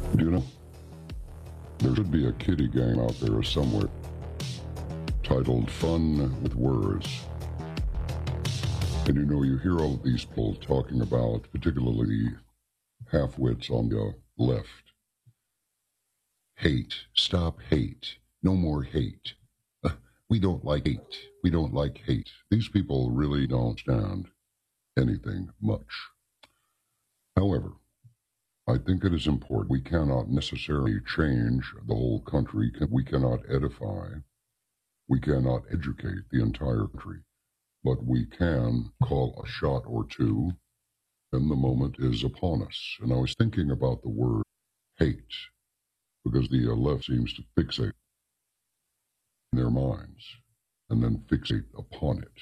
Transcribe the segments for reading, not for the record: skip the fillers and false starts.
Do you know, there should be a kiddie game out there somewhere titled Fun with Words. And you know, you hear all of these people talking about, particularly half-wits on the left. Hate. Stop hate. No more hate. We don't like hate. We don't like hate. These people really don't stand anything much. However, I think it is important. We cannot necessarily change the whole country. We cannot edify. We cannot educate the entire country. But we can call a shot or two, and the moment is upon us. And I was thinking about the word hate, because the left seems to fixate in their minds and then fixate upon it.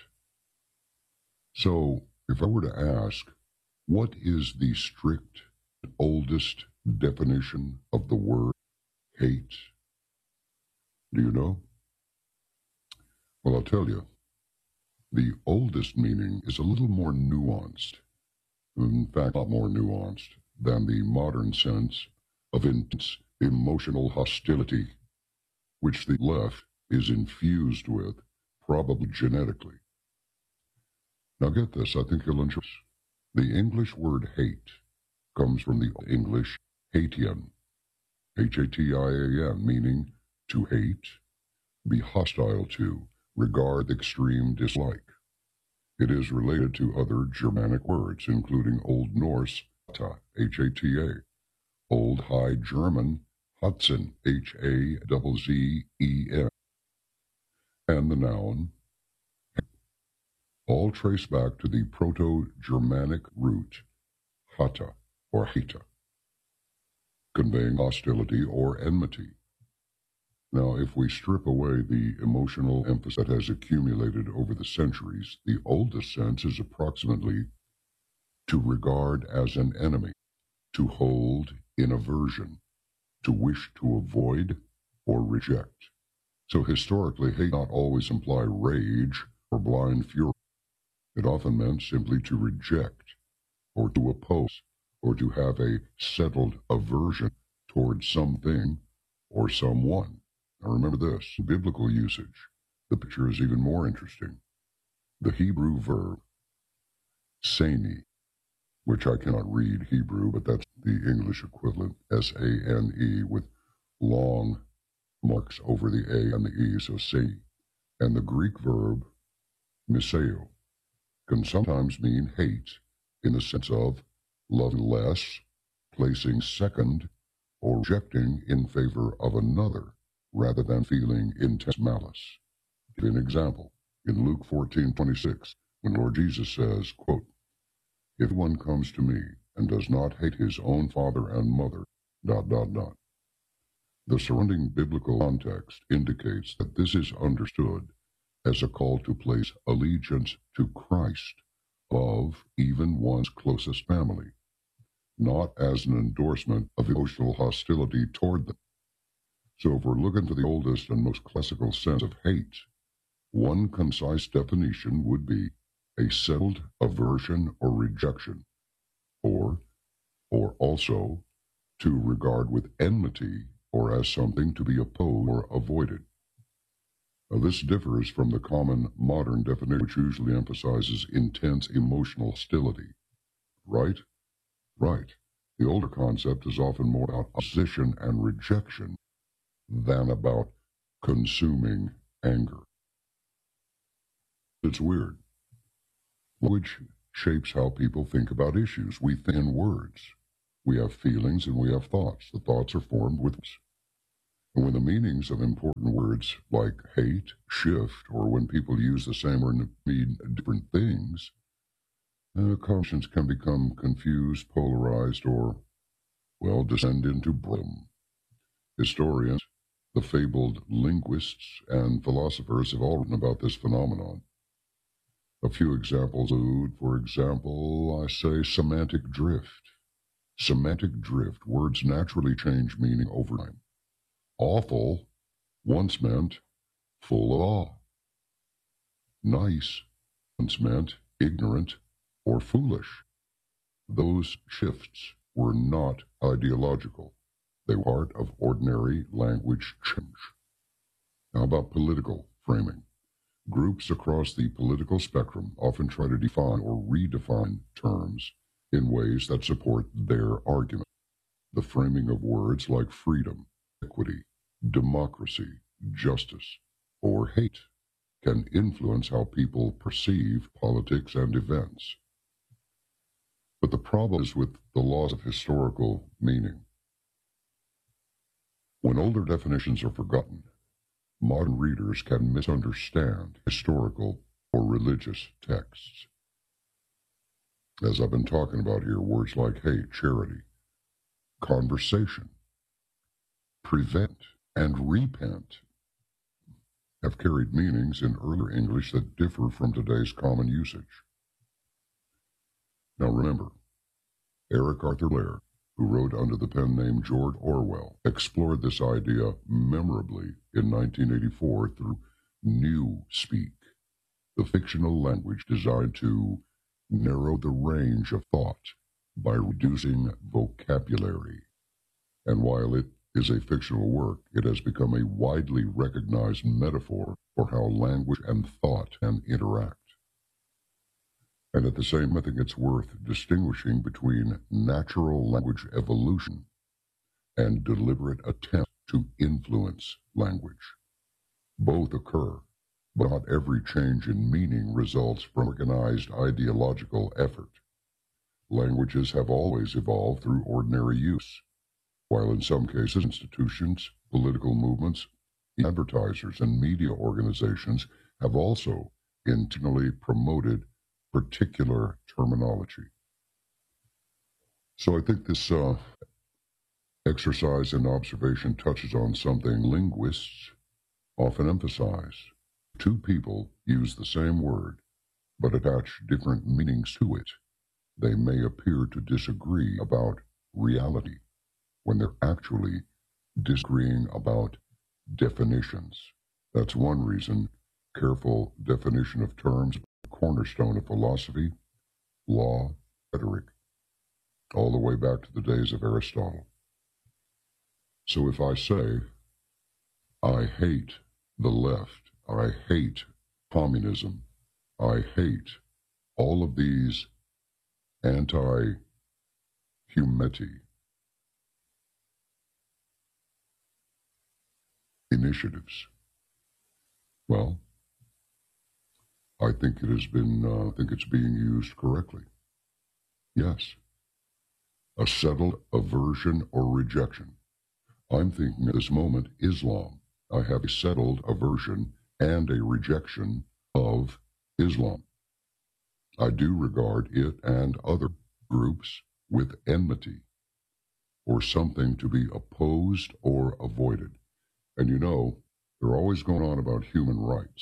So if I were to ask, what is the strict, oldest definition of the word hate? Do you know? Well, I'll tell you. The oldest meaning is a little more nuanced, in fact, a lot more nuanced than the modern sense of intense emotional hostility, which the left is infused with, probably genetically. Now get this, I think you'll enjoy this. The English word hate comes from the English Haitian, H-A-T-I-A-N, meaning to hate, be hostile to, regard extreme dislike. It is related to other Germanic words, including Old Norse, hata, H-A-T-A, Old High German, Hatzen, H-A-Z-Z-E-N, and the noun, all trace back to the Proto-Germanic root, hata, or heta, conveying hostility or enmity. Now, if we strip away the emotional emphasis that has accumulated over the centuries, the oldest sense is approximately to regard as an enemy, to hold in aversion, to wish to avoid or reject. So historically, hate not always imply rage or blind fury. It often meant simply to reject or to oppose or to have a settled aversion towards something or someone. Now remember this, biblical usage. The picture is even more interesting. The Hebrew verb, sani, which I cannot read Hebrew, but that's the English equivalent, S-A-N-E, with long marks over the A and the E, so sani. And the Greek verb, miseo, can sometimes mean hate in the sense of loving less, placing second, or rejecting in favor of another, rather than feeling intense malice. Give an example. In Luke 14:26, when Lord Jesus says, quote, "If one comes to me and does not hate his own father and mother, ... The surrounding biblical context indicates that this is understood as a call to place allegiance to Christ above even one's closest family, not as an endorsement of emotional hostility toward them. So if we're looking for the oldest and most classical sense of hate, one concise definition would be a settled aversion or rejection, or also to regard with enmity or as something to be opposed or avoided. Now, this differs from the common modern definition, which usually emphasizes intense emotional hostility. Right? Right. The older concept is often more about opposition and rejection than about consuming anger. It's weird. Language shapes how people think about issues. We think in words. We have feelings and we have thoughts. The thoughts are formed with us. And when the meanings of important words like hate shift, or when people use the same or mean different things, conversations can become confused, polarized, or, well, descend into boredom. Historians, the fabled linguists, and philosophers have all written about this phenomenon. A few examples include, for example, I say semantic drift. Semantic drift. Words naturally change meaning over time. Awful once meant full of awe. Nice once meant ignorant or foolish. Those shifts were not ideological. They were part of ordinary language change. How about political framing? Groups across the political spectrum often try to define or redefine terms in ways that support their argument. The framing of words like freedom, equity, democracy, justice, or hate can influence how people perceive politics and events. But the problem is with the loss of historical meaning. When older definitions are forgotten, modern readers can misunderstand historical or religious texts. As I've been talking about here, words like hate, charity, conversation, prevent, and repent have carried meanings in earlier English that differ from today's common usage. Now remember, Eric Arthur Blair, who wrote under the pen name George Orwell, explored this idea memorably in 1984 through Newspeak, the fictional language designed to narrow the range of thought by reducing vocabulary. And while it is a fictional work, it has become a widely recognized metaphor for how language and thought can interact. And at the same time, I think it's worth distinguishing between natural language evolution and deliberate attempt to influence language. Both occur, but not every change in meaning results from organized ideological effort. Languages have always evolved through ordinary use, while in some cases institutions, political movements, advertisers, and media organizations have also intentionally promoted particular terminology. So I think this exercise in observation touches on something linguists often emphasize. Two people use the same word, but attach different meanings to it. They may appear to disagree about reality when they're actually disagreeing about definitions. That's one reason careful definition of terms is the cornerstone of philosophy, law, rhetoric, all the way back to the days of Aristotle. So if I say, I hate the left, I hate communism, I hate all of these anti-humanity initiatives, well, I think it has been, I think it's being used correctly. Yes. A settled aversion or rejection. I'm thinking at this moment, Islam. I have a settled aversion and a rejection of Islam. I do regard it and other groups with enmity, or something to be opposed or avoided. And you know, they're always going on about human rights.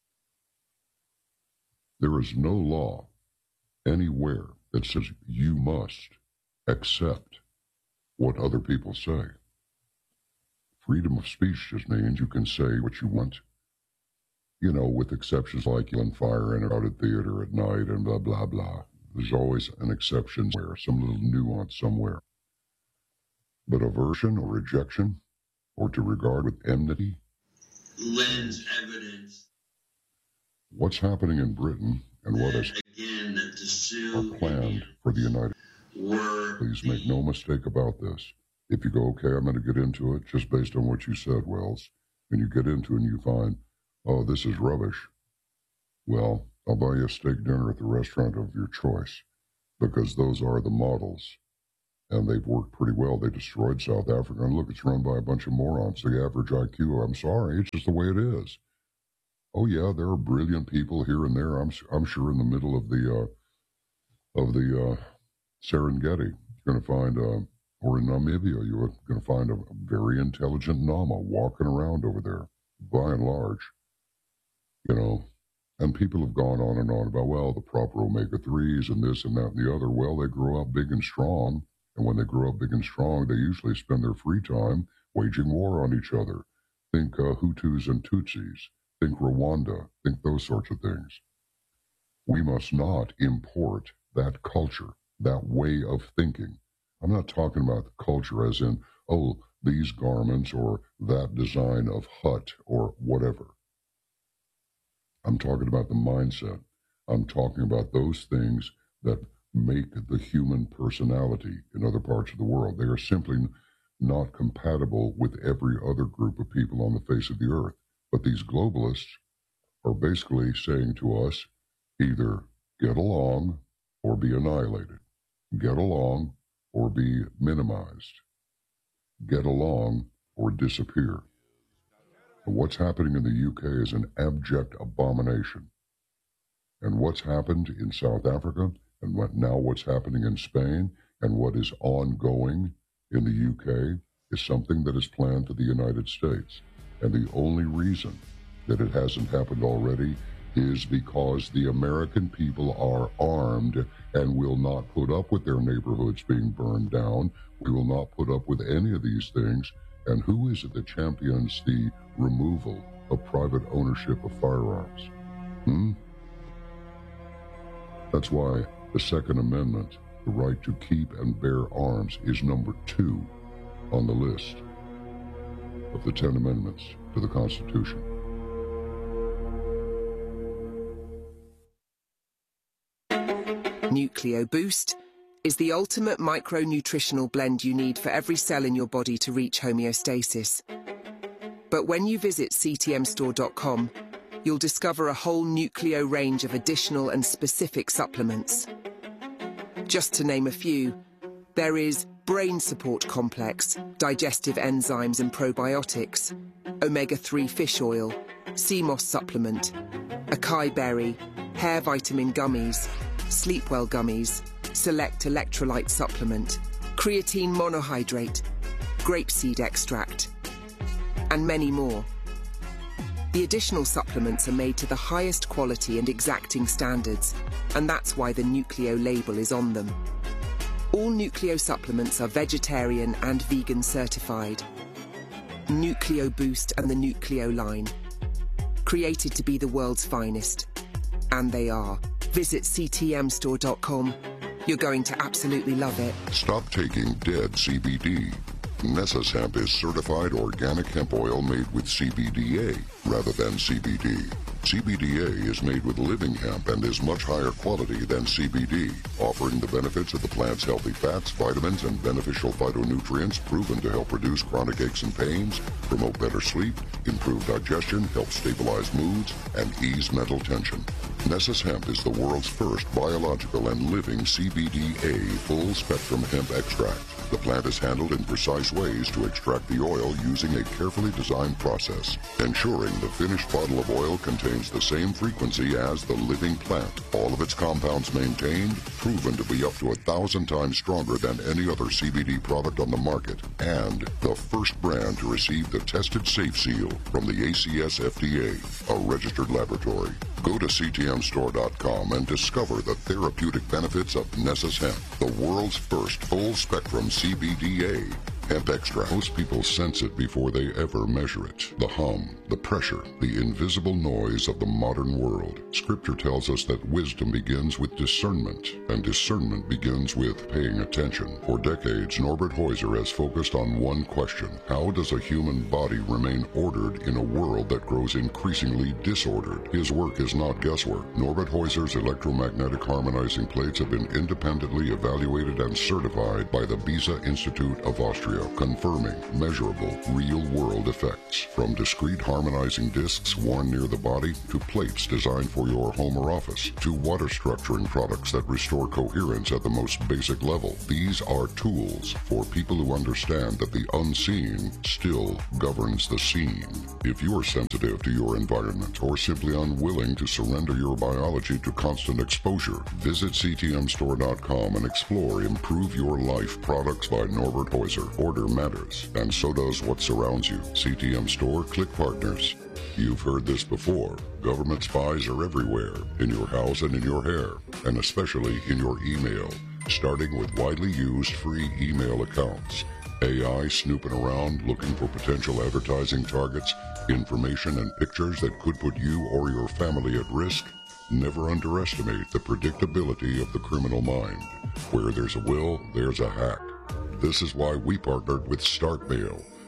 There is no law anywhere that says you must accept what other people say. Freedom of speech just means you can say what you want, you know, with exceptions like on fire in a crowded theater at night and blah, blah, blah. There's always an exception somewhere, some little nuance somewhere. But aversion or rejection, or to regard with enmity, lends evidence. What's happening in Britain and what is again that the Sioux are planned for the United were. Please make no mistake about this. If you go, okay, I'm going to get into it just based on what you said, Wells, and you get into it and you find, oh, this is rubbish, well, I'll buy you a steak dinner at the restaurant of your choice, because those are the models, and they've worked pretty well. They destroyed South Africa, and look, it's run by a bunch of morons. The average IQ, I'm sorry, it's just the way it is. Oh yeah, there are brilliant people here and there. I'm sure in the middle of the Serengeti, you're going to find, or in Namibia, you're going to find a very intelligent Nama walking around over there, by and large, you know. And people have gone on and on about, well, the proper omega-3s and this and that and the other. Well, they grow up big and strong, and when they grow up big and strong, they usually spend their free time waging war on each other. Think Hutus and Tutsis. Think Rwanda. Think those sorts of things. We must not import that culture, that way of thinking. I'm not talking about the culture as in, oh, these garments or that design of hut or whatever. I'm talking about the mindset. I'm talking about those things that make the human personality in other parts of the world. They are simply not compatible with every other group of people on the face of the earth. But these globalists are basically saying to us, either get along or be annihilated. Get along or be minimized. Get along or disappear. And what's happening in the UK is an abject abomination. And what's happened in South Africa, and now what's happening in Spain, and what is ongoing in the UK is something that is planned for the United States. And the only reason that it hasn't happened already is because the American people are armed and will not put up with their neighborhoods being burned down. We will not put up with any of these things. And who is it that champions the removal of private ownership of firearms? That's why the Second Amendment, the right to keep and bear arms, is number 2 on the list of the 10 amendments to the Constitution. Nucleo Boost is the ultimate micronutritional blend you need for every cell in your body to reach homeostasis. But when you visit ctmstore.com, you'll discover a whole Nucleo range of additional and specific supplements. Just to name a few, there is Brain Support Complex, digestive enzymes and probiotics, omega-3 fish oil, CMOS supplement, acai berry, hair vitamin gummies, Sleepwell gummies, select electrolyte supplement, creatine monohydrate, grapeseed extract, and many more. The additional supplements are made to the highest quality and exacting standards, and that's why the Nucleo label is on them. All Nucleo supplements are vegetarian and vegan certified. Nucleo Boost and the Nucleo line, created to be the world's finest. And they are. Visit ctmstore.com. You're going to absolutely love it. Stop taking dead CBD. Nessus Hemp is certified organic hemp oil made with CBDA rather than CBD. CBDA is made with living hemp and is much higher quality than CBD, offering the benefits of the plant's healthy fats, vitamins, and beneficial phytonutrients proven to help reduce chronic aches and pains, promote better sleep, improve digestion, help stabilize moods, and ease mental tension. Nessus Hemp is the world's first biological and living CBDA full-spectrum hemp extract. The plant is handled in precise ways to extract the oil using a carefully designed process, ensuring the finished bottle of oil contains the same frequency as the living plant. All of its compounds maintained, proven to be up to 1,000 times stronger than any other CBD product on the market, and the first brand to receive the Tested Safe Seal from the ACS FDA, a registered laboratory. Go to ctmstore.com and discover the therapeutic benefits of Nessus Hemp, the world's first full-spectrum CBDA hemp extract. Most people sense it before they ever measure it. The hum, the pressure, the invisible noise of the modern world. Scripture tells us that wisdom begins with discernment, and discernment begins with paying attention. For decades, Norbert Heuser has focused on one question: how does a human body remain ordered in a world that grows increasingly disordered? His work is not guesswork. Norbert Heuser's electromagnetic harmonizing plates have been independently evaluated and certified by the Beza Institute of Austria, confirming measurable, real-world effects. From discrete harmonizing discs worn near the body, to plates designed for your home or office, to water structuring products that restore coherence at the most basic level. These are tools for people who understand that the unseen still governs the seen. If you are sensitive to your environment or simply unwilling to surrender your biology to constant exposure, visit ctmstore.com and explore Improve Your Life products by Norbert Heuser. Order matters, and so does what surrounds you. CTM Store, click partners. You've heard this before. Government spies are everywhere, in your house and in your hair, and especially in your email, starting with widely used free email accounts. AI snooping around looking for potential advertising targets, information and pictures that could put you or your family at risk. Never underestimate the predictability of the criminal mind. Where there's a will, there's a hack. This is why we partnered with StarkMail,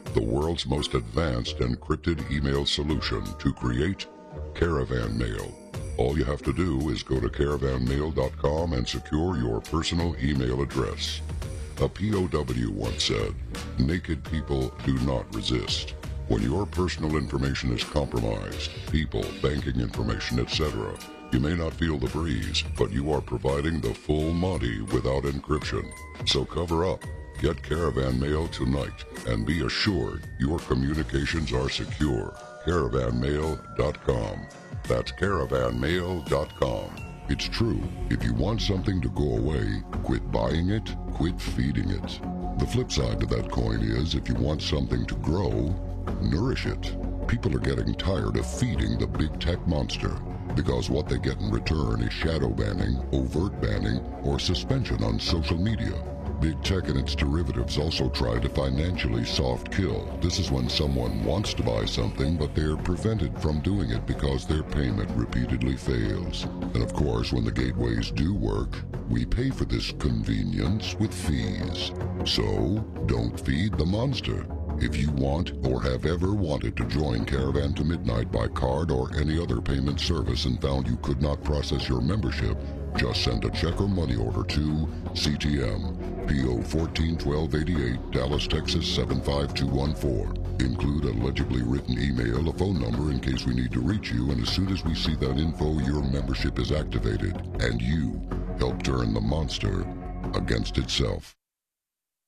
the world's most advanced encrypted email solution to create Caravan Mail. All you have to do is go to caravanmail.com and secure your personal email address. A POW once said, "Naked people do not resist." When your personal information is compromised, people, banking information, etc., you may not feel the breeze, but you are providing the full Monty without encryption. So cover up, get Caravan Mail tonight, and be assured your communications are secure. Caravanmail.com. That's caravanmail.com. It's true, if you want something to go away, quit buying it, quit feeding it. The flip side to that coin is, if you want something to grow, nourish it. People are getting tired of feeding the big tech monster, because what they get in return is shadow banning, overt banning, or suspension on social media. Big tech and its derivatives also try to financially soft kill. This is when someone wants to buy something, but they're prevented from doing it because their payment repeatedly fails. And of course, when the gateways do work, we pay for this convenience with fees. So, don't feed the monster. If you want or have ever wanted to join Caravan to Midnight by card or any other payment service and found you could not process your membership, just send a check or money order to CTM, PO 141288, Dallas, Texas 75214. Include a legibly written email, a phone number in case we need to reach you, and as soon as we see that info, your membership is activated, and you help turn the monster against itself.